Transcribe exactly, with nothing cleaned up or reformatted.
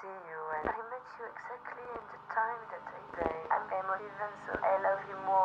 see you, and I met you exactly in the time that I say I'm emotive and so I love you more